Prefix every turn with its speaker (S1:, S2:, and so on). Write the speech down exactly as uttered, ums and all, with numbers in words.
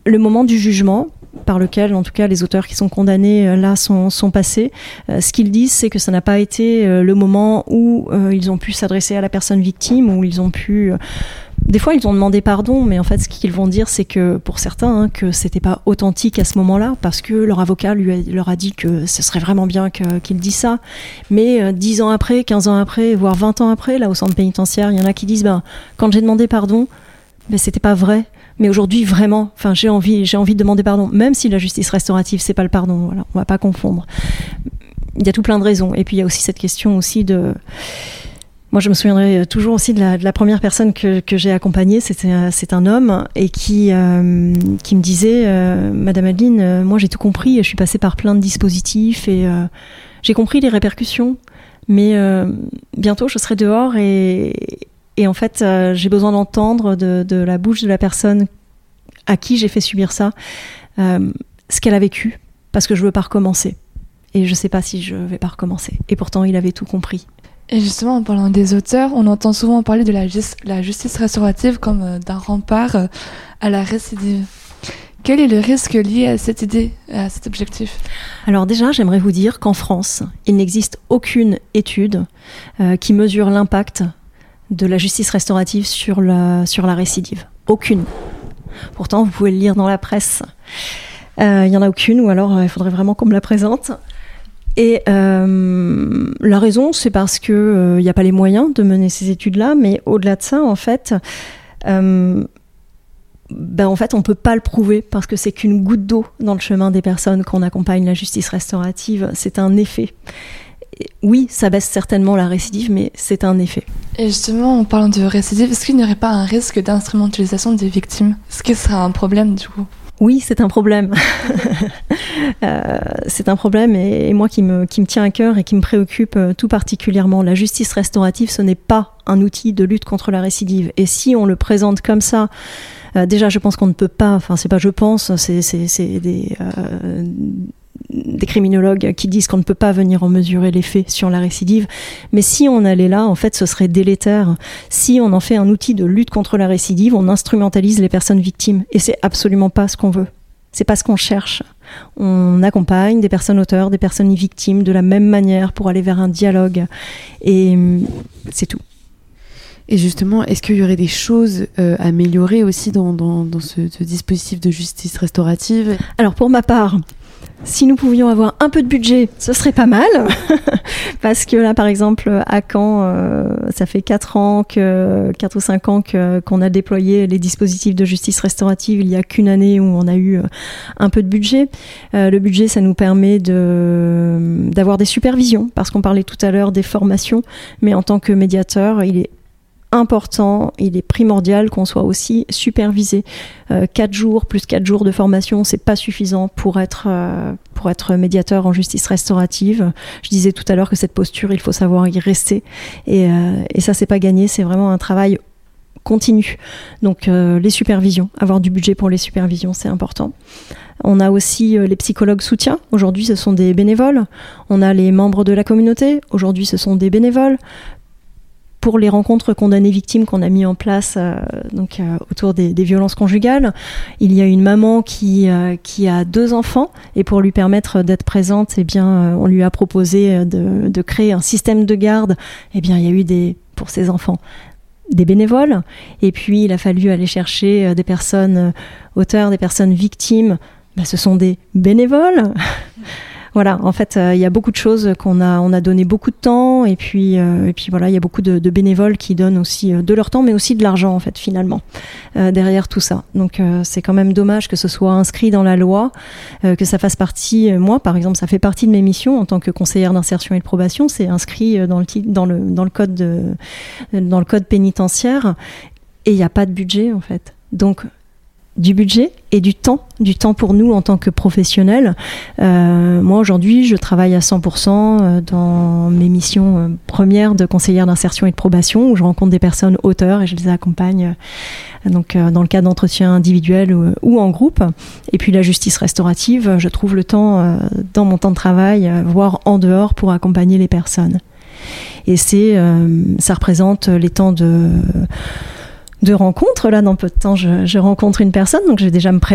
S1: le moment du jugement, par lequel, en tout cas, les auteurs qui sont condamnés euh, là sont, sont passés. Euh, ce qu'ils disent, c'est que ça n'a pas été euh, le moment où euh, ils ont pu s'adresser à la personne victime, où ils ont pu... Euh, des fois, ils ont demandé pardon, mais en fait, ce qu'ils vont dire, c'est que pour certains, hein, que c'était pas authentique à ce moment-là, parce que leur avocat lui a, leur a dit que ce serait vraiment bien que, qu'il dise ça. Mais euh, dix ans après, quinze ans après, voire vingt ans après, là, au centre pénitentiaire, il y en a qui disent, ben, quand j'ai demandé pardon, ben, c'était pas vrai. Mais aujourd'hui, vraiment, enfin, j'ai envie, j'ai envie de demander pardon, même si la justice restaurative, c'est pas le pardon. Voilà, on va pas confondre. Il y a tout plein de raisons. Et puis, il y a aussi cette question aussi de... Moi, je me souviendrai toujours aussi de la, de la première personne que, que j'ai accompagnée. C'était, c'est un homme et qui, euh, qui me disait euh, « Madame Adeline, euh, moi, j'ai tout compris et je suis passée par plein de dispositifs et euh, j'ai compris les répercussions. Mais euh, bientôt, je serai dehors et, et en fait, euh, j'ai besoin d'entendre de, de la bouche de la personne à qui j'ai fait subir ça, euh, ce qu'elle a vécu, parce que je veux pas recommencer. Et je sais pas si je vais pas recommencer. » Et pourtant, il avait tout compris.
S2: Et justement, en parlant des auteurs, on entend souvent parler de la, ju- la justice restaurative comme euh, d'un rempart euh, à la récidive. Quel est le risque lié à cette idée, à cet objectif ?
S1: Alors déjà, j'aimerais vous dire qu'en France, il n'existe aucune étude euh, qui mesure l'impact de la justice restaurative sur la, sur la récidive. Aucune. Pourtant, vous pouvez le lire dans la presse. Euh, il n'y en a aucune, ou alors euh, il faudrait vraiment qu'on me la présente. Et euh, la raison, c'est parce qu'il n'y euh, a pas les moyens de mener ces études-là, mais au-delà de ça, en fait, euh, ben, en fait, on ne peut pas le prouver parce que c'est qu'une goutte d'eau dans le chemin des personnes qu'on accompagne la justice restaurative. C'est un effet. Et oui, ça baisse certainement la récidive, mais c'est un effet.
S2: Et justement, en parlant de récidive, est-ce qu'il n'y aurait pas un risque d'instrumentalisation des victimes ? Est-ce que ce sera un problème du coup ?
S1: Oui, c'est un problème. euh, c'est un problème et, et moi qui me, qui me tient à cœur et qui me préoccupe euh, tout particulièrement. La justice restaurative, ce n'est pas un outil de lutte contre la récidive. Et si on le présente comme ça, euh, déjà je pense qu'on ne peut pas, enfin c'est pas je pense, c'est, c'est, c'est des... Euh, des criminologues qui disent qu'on ne peut pas venir en mesurer l'effet sur la récidive. Mais si on allait là, en fait, ce serait délétère. Si on en fait un outil de lutte contre la récidive, on instrumentalise les personnes victimes. Et c'est absolument pas ce qu'on veut. C'est pas ce qu'on cherche. On accompagne des personnes auteurs, des personnes victimes de la même manière pour aller vers un dialogue. Et c'est tout.
S3: Et justement, est-ce qu'il y aurait des choses euh, à améliorer aussi dans, dans, dans ce, ce dispositif de justice restaurative ?
S1: Alors pour ma part, si nous pouvions avoir un peu de budget, ce serait pas mal. Parce que là, par exemple, à Caen, euh, ça fait quatre ans, que, quatre ou cinq ans que, qu'on a déployé les dispositifs de justice restaurative. Il n'y a qu'une année où on a eu un peu de budget. Euh, le budget, ça nous permet de, d'avoir des supervisions, parce qu'on parlait tout à l'heure des formations. Mais en tant que médiateur, il est important, il est primordial qu'on soit aussi supervisé. Euh, quatre jours plus quatre jours de formation, c'est pas suffisant pour être euh, pour être médiateur en justice restaurative. Je disais tout à l'heure que cette posture, il faut savoir y rester, et, euh, et ça c'est pas gagné, c'est vraiment un travail continu. Donc euh, les supervisions, avoir du budget pour les supervisions, c'est important. On a aussi euh, les psychologues soutiens. Aujourd'hui, ce sont des bénévoles. On a les membres de la communauté. Aujourd'hui, ce sont des bénévoles. Pour les rencontres condamnées victimes qu'on a mis en place euh, donc, euh, autour des, des violences conjugales, il y a une maman qui, euh, qui a deux enfants et pour lui permettre d'être présente, eh bien, euh, on lui a proposé de, de créer un système de garde. Eh bien, il y a eu des, pour ces enfants des bénévoles et puis il a fallu aller chercher des personnes auteurs, des personnes victimes. Ben, ce sont des bénévoles. Voilà, en fait, euh, il y a beaucoup de choses qu'on a, on a donné beaucoup de temps, et puis, euh, et puis voilà, il y a beaucoup de, de bénévoles qui donnent aussi euh, de leur temps, mais aussi de l'argent, en fait, finalement, euh, derrière tout ça. Donc, euh, c'est quand même dommage que ce soit inscrit dans la loi, euh, que ça fasse partie. Euh, moi, par exemple, ça fait partie de mes missions en tant que conseillère d'insertion et de probation. C'est inscrit dans le dans le dans le code de, dans le code pénitentiaire, et il n'y a pas de budget, en fait. Donc du budget et du temps, du temps pour nous en tant que professionnels. Euh, moi, aujourd'hui, je travaille à cent pour cent dans mes missions premières de conseillère d'insertion et de probation, où je rencontre des personnes auteurs et je les accompagne donc, dans le cadre d'entretiens individuels ou, ou en groupe. Et puis la justice restaurative, je trouve le temps dans mon temps de travail, voire en dehors, pour accompagner les personnes. Et c'est, euh, ça représente les temps de... de rencontres. Là, dans peu de temps, je, je rencontre une personne, donc je vais déjà me préparer